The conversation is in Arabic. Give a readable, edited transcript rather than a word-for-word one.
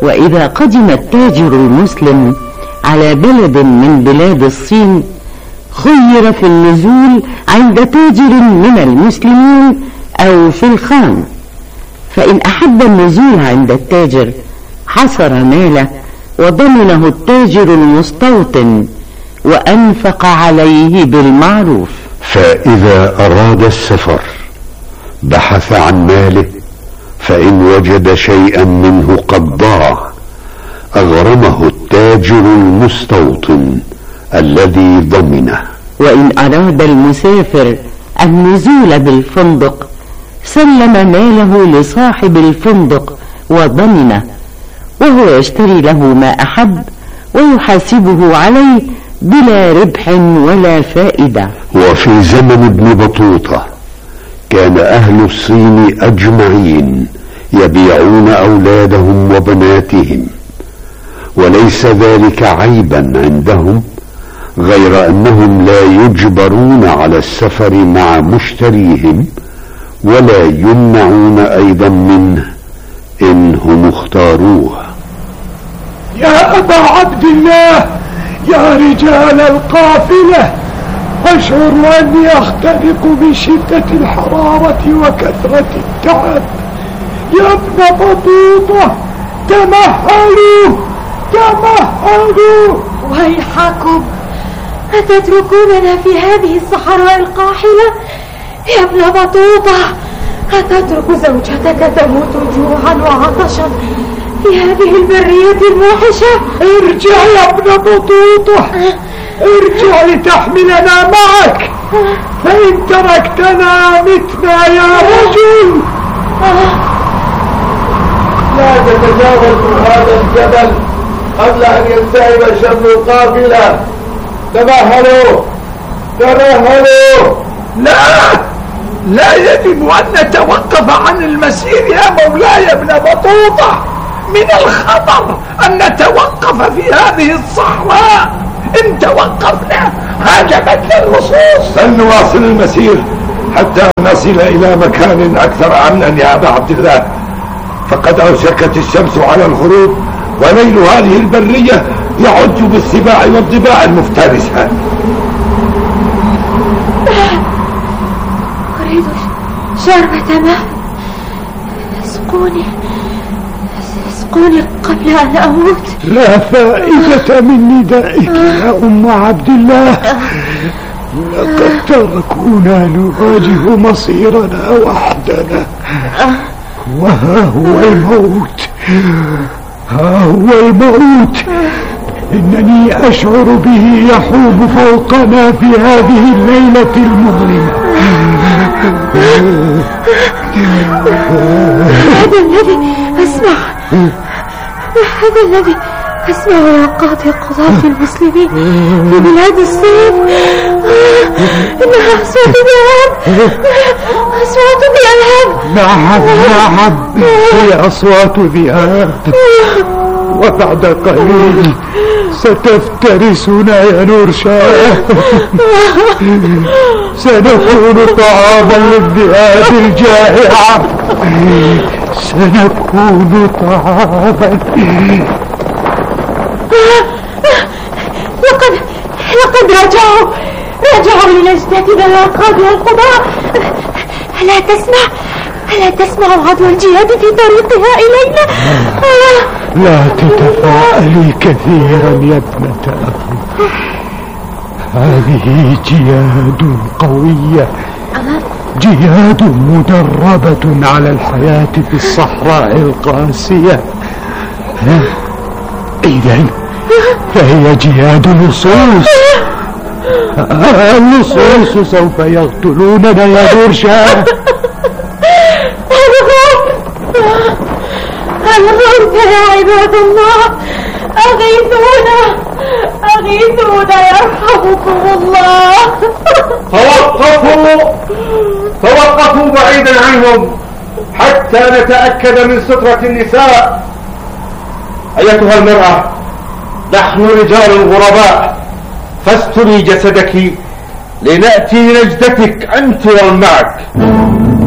وإذا قدم التاجر المسلم على بلد من بلاد الصين خير في النزول عند تاجر من المسلمين أو في الخان، فإن أحب النزول عند التاجر حصر ماله وضمنه التاجر المستوطن وأنفق عليه بالمعروف. فإذا أراد السفر بحث عن ماله، فإن وجد شيئا منه قد ضاع أغرمه التاجر المستوطن الذي ضمنه. وإن أراد المسافر النزول بالفندق سلم ماله لصاحب الفندق وضمنه، وهو يشتري له ما أحب ويحاسبه عليه بلا ربح ولا فائدة. وفي زمن ابن بطوطة كان أهل الصين أجمعين يبيعون أولادهم وبناتهم، وليس ذلك عيبا عندهم، غير أنهم لا يجبرون على السفر مع مشتريهم ولا يمنعون أيضا منه إن هم اختاروه. يا أبا عبد الله، يا رجال القافلة، أشعر أني أختنق بشدة الحرارة وكثرة التعب. يا ابن بطوطة، تمهلوا تمهلوا. ويحكم، أتتركوننا في هذه الصحراء القاحلة؟ يا ابن بطوطة، أتترك زوجتك تموت جوعا وعطشا في هذه البرية الموحشة؟ ارجع يا ابن بطوطة، ارجع لتحملنا معك، فإن تركتنا متنا يا رجل. لا تتجاوزوا هذا الجبل قبل أن ينتهب شمل القافلة. تمهلوا تمهلوا. لا يجب أن نتوقف عن المسير يا مولاي ابن بطوطة. من الخطر أن نتوقف في هذه الصحراء، إن توقفنا هاجمتنا اللصوص. فلنواصل المسير حتى نصل إلى مكان أكثر أمنا يا أبا عبد الله، فقد أوشكت الشمس على الغروب، وليل هذه البرية يعج بالسباع والضباع المفترسة. أريد شربة ماء، اسقوني قبل أن أموت. لا فائدة من ندائك يا أم عبد الله، لقد تركونا نواجه مصيرنا وحدنا، وها هو الموت، ها هو الموت. إنني أشعر به يحوم فوقنا في هذه الليلة المظلمة. هذا الذي أسمع يا قاضي قضاة المسلمين في بلاد الصين. إنها أصوات ذئاب، أصوات ذئاب. نعم، هي أصوات ذئاب، وبعد قليل ستفترسنا يا نور شاه. سنكون طعاما للذئاب الجائعة، سنكون طعاما. لقد رجعوا لنجدتنا يا قاضي القضاء. ألا تسمع عدو الجهاد في طريقها إلينا؟ لا تتفائلي كثيرا يا ابنة أخي، هذه جياد قوية، جياد مدربة على الحياة في الصحراء القاسية. إذن فهي جياد لصوص. اللصوص سوف يقتلوننا يا نور شاه. الغرب يا عباد الله، أغيثونا يرحمكم الله. توقفوا بعيدا عنهم حتى نتأكد من سترة النساء. أيتها المرأة، نحن رجال الغرباء، فاستري جسدك لنأتي لنجدتك أنت ومن معك.